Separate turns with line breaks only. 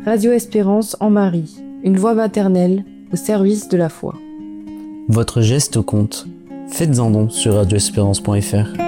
Radio Espérance en Marie, une voix maternelle au service de la foi.
Votre geste compte. Faites-en don sur radioespérance.fr.